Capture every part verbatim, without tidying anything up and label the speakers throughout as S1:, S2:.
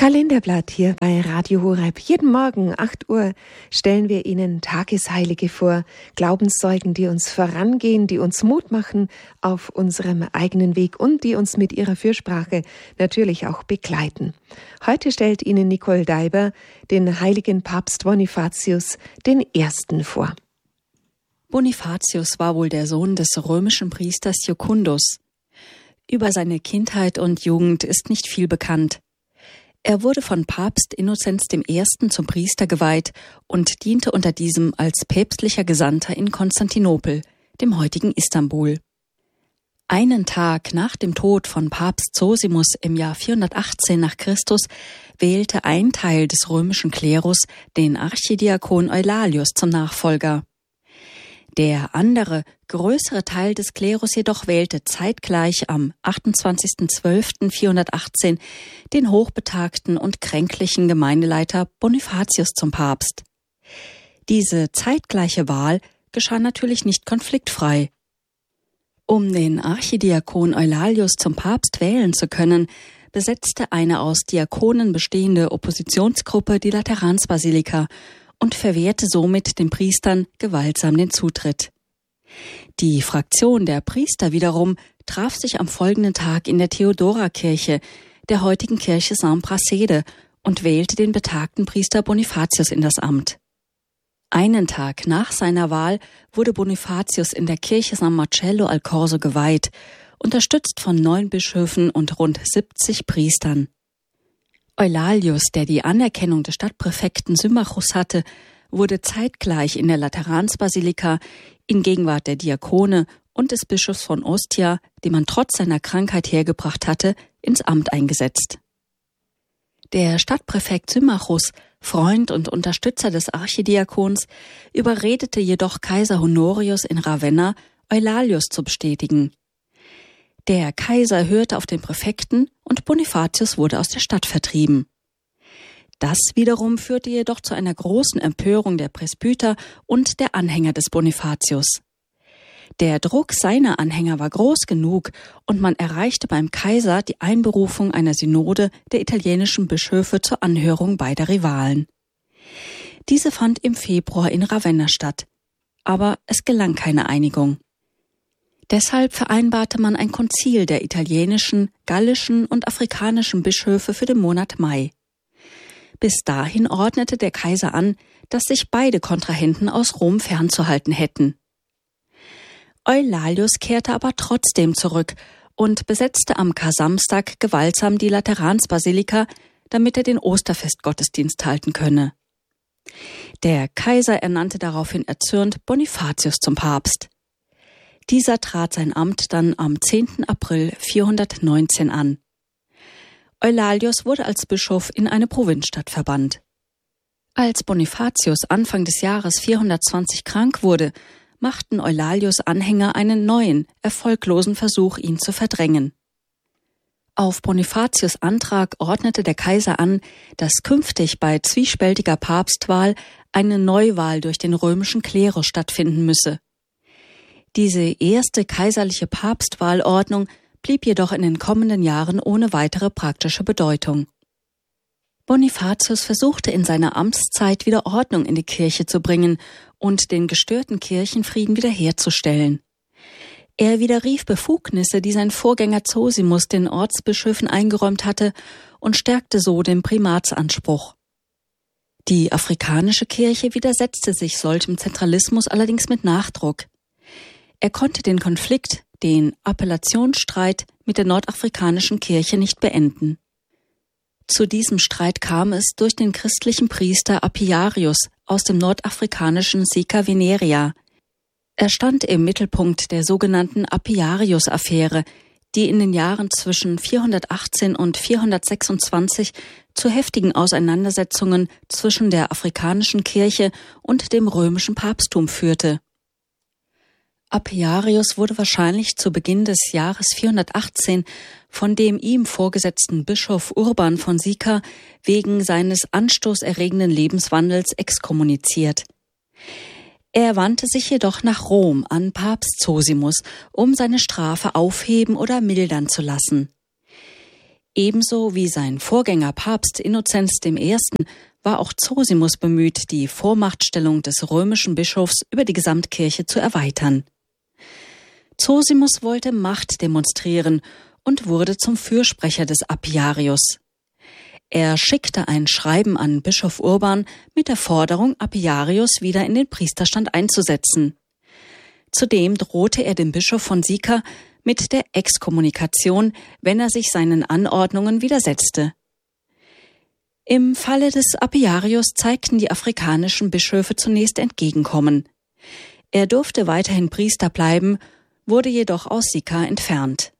S1: Kalenderblatt hier bei Radio Horeb. Jeden Morgen, acht Uhr, stellen wir Ihnen Tagesheilige vor, Glaubenszeugen, die uns vorangehen, die uns Mut machen auf unserem eigenen Weg und die uns mit ihrer Fürsprache natürlich auch begleiten. Heute stellt Ihnen Nicole Daiber den heiligen Papst Bonifatius den Ersten vor.
S2: Bonifatius war wohl der Sohn des römischen Priesters Jucundus. Über seine Kindheit und Jugend ist nicht viel bekannt. Er wurde von Papst Innozenz der Erste. Zum Priester geweiht und diente unter diesem als päpstlicher Gesandter in Konstantinopel, dem heutigen Istanbul. Einen Tag nach dem Tod von Papst Zosimus im Jahr vierhundertachtzehn nach Christus wählte ein Teil des römischen Klerus den Archidiakon Eulalius zum Nachfolger. Der andere, größere Teil des Klerus jedoch wählte zeitgleich am achtundzwanzigsten zwölften vierhundertachtzehn den hochbetagten und kränklichen Gemeindeleiter Bonifatius zum Papst. Diese zeitgleiche Wahl geschah natürlich nicht konfliktfrei. Um den Archidiakon Eulalius zum Papst wählen zu können, besetzte eine aus Diakonen bestehende Oppositionsgruppe die Lateransbasilika und verwehrte somit den Priestern gewaltsam den Zutritt. Die Fraktion der Priester wiederum traf sich am folgenden Tag in der Theodorakirche, der heutigen Kirche Saint-Prassede, und wählte den betagten Priester Bonifatius in das Amt. Einen Tag nach seiner Wahl wurde Bonifatius in der Kirche San Marcello al Corso geweiht, unterstützt von neun Bischöfen und rund siebzig Priestern. Eulalius, der die Anerkennung des Stadtpräfekten Symmachus hatte, wurde zeitgleich in der Lateransbasilika in Gegenwart der Diakone und des Bischofs von Ostia, den man trotz seiner Krankheit hergebracht hatte, ins Amt eingesetzt. Der Stadtpräfekt Symmachus, Freund und Unterstützer des Archidiakons, überredete jedoch Kaiser Honorius in Ravenna, Eulalius zu bestätigen. Der Kaiser hörte auf den Präfekten und Bonifatius wurde aus der Stadt vertrieben. Das wiederum führte jedoch zu einer großen Empörung der Presbyter und der Anhänger des Bonifatius. Der Druck seiner Anhänger war groß genug und man erreichte beim Kaiser die Einberufung einer Synode der italienischen Bischöfe zur Anhörung beider Rivalen. Diese fand im Februar in Ravenna statt, aber es gelang keine Einigung. Deshalb vereinbarte man ein Konzil der italienischen, gallischen und afrikanischen Bischöfe für den Monat Mai. Bis dahin ordnete der Kaiser an, dass sich beide Kontrahenten aus Rom fernzuhalten hätten. Eulalius kehrte aber trotzdem zurück und besetzte am Kar-Samstag gewaltsam die Lateransbasilika, damit er den Osterfestgottesdienst halten könne. Der Kaiser ernannte daraufhin erzürnt Bonifatius zum Papst. Dieser trat sein Amt dann am zehnten April vierhundertneunzehn an. Eulalius wurde als Bischof in eine Provinzstadt verbannt. Als Bonifatius Anfang des Jahres vierhundertzwanzig krank wurde, machten Eulalius Anhänger einen neuen, erfolglosen Versuch, ihn zu verdrängen. Auf Bonifatius Antrag ordnete der Kaiser an, dass künftig bei zwiespältiger Papstwahl eine Neuwahl durch den römischen Klerus stattfinden müsse. Diese erste kaiserliche Papstwahlordnung blieb jedoch in den kommenden Jahren ohne weitere praktische Bedeutung. Bonifatius versuchte in seiner Amtszeit wieder Ordnung in die Kirche zu bringen und den gestörten Kirchenfrieden wiederherzustellen. Er widerrief Befugnisse, die sein Vorgänger Zosimus den Ortsbischöfen eingeräumt hatte, und stärkte so den Primatsanspruch. Die afrikanische Kirche widersetzte sich solchem Zentralismus allerdings mit Nachdruck. Er konnte den Konflikt, den Appellationsstreit mit der nordafrikanischen Kirche nicht beenden. Zu diesem Streit kam es durch den christlichen Priester Appiarius aus dem nordafrikanischen Sika Veneria. Er stand im Mittelpunkt der sogenannten Appiarius-Affäre, die in den Jahren zwischen vierhundertachtzehn und vierhundertsechsundzwanzig zu heftigen Auseinandersetzungen zwischen der afrikanischen Kirche und dem römischen Papsttum führte. Appiarius wurde wahrscheinlich zu Beginn des Jahres vierhundertachtzehn von dem ihm vorgesetzten Bischof Urban von Sika wegen seines anstoßerregenden Lebenswandels exkommuniziert. Er wandte sich jedoch nach Rom an Papst Zosimus, um seine Strafe aufheben oder mildern zu lassen. Ebenso wie sein Vorgänger Papst Innozenz der Erste. war auch Zosimus bemüht, die Vormachtstellung des römischen Bischofs über die Gesamtkirche zu erweitern. Zosimus wollte Macht demonstrieren und wurde zum Fürsprecher des Appiarius. Er schickte ein Schreiben an Bischof Urban mit der Forderung, Appiarius wieder in den Priesterstand einzusetzen. Zudem drohte er dem Bischof von Sica mit der Exkommunikation, wenn er sich seinen Anordnungen widersetzte. Im Falle des Appiarius zeigten die afrikanischen Bischöfe zunächst Entgegenkommen. Er durfte weiterhin Priester bleiben, wurde jedoch aus Sica entfernt.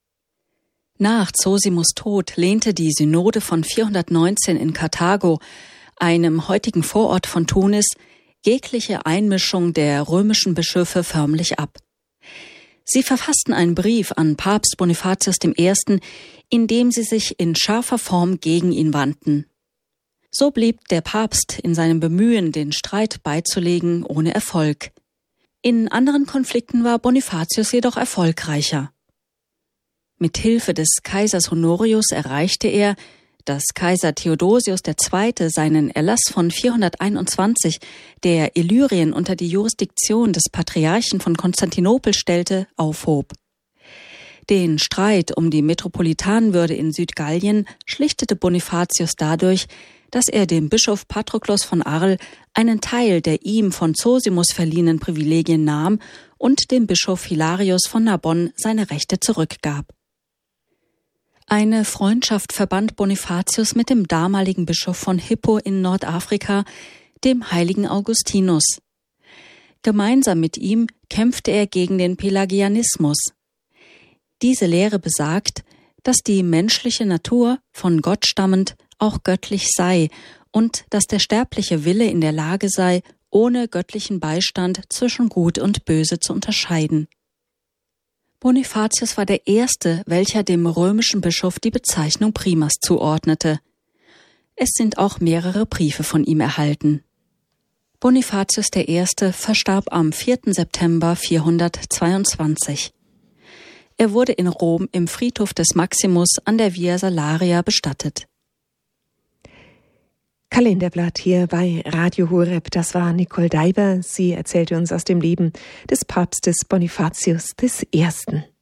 S2: Nach Zosimus' Tod lehnte die Synode von vierhundertneunzehn in Karthago, einem heutigen Vorort von Tunis, jegliche Einmischung der römischen Bischöfe förmlich ab. Sie verfassten einen Brief an Papst Bonifatius der Erste., in dem sie sich in scharfer Form gegen ihn wandten. So blieb der Papst in seinem Bemühen, den Streit beizulegen, ohne Erfolg. In anderen Konflikten war Bonifatius jedoch erfolgreicher. Mit Hilfe des Kaisers Honorius erreichte er, dass Kaiser Theodosius der Zweite. seinen Erlass von vierhunderteinundzwanzig, der Illyrien unter die Jurisdiktion des Patriarchen von Konstantinopel stellte, aufhob. Den Streit um die Metropolitanwürde in Südgallien schlichtete Bonifatius dadurch, dass er dem Bischof Patroklos von Arles einen Teil der ihm von Zosimus verliehenen Privilegien nahm und dem Bischof Hilarius von Narbonne seine Rechte zurückgab. Eine Freundschaft verband Bonifatius mit dem damaligen Bischof von Hippo in Nordafrika, dem heiligen Augustinus. Gemeinsam mit ihm kämpfte er gegen den Pelagianismus. Diese Lehre besagt, dass die menschliche Natur, von Gott stammend, auch göttlich sei und dass der sterbliche Wille in der Lage sei, ohne göttlichen Beistand zwischen Gut und Böse zu unterscheiden. Bonifatius war der Erste, welcher dem römischen Bischof die Bezeichnung Primas zuordnete. Es sind auch mehrere Briefe von ihm erhalten. Bonifatius der Erste. verstarb am vierten September vierhundertzweiundzwanzig. Er wurde in Rom im Friedhof des Maximus an der Via Salaria bestattet.
S1: Kalenderblatt hier bei Radio Horeb. Das war Nicole Deiber. Sie erzählte uns aus dem Leben des Papstes Bonifatius des Ersten.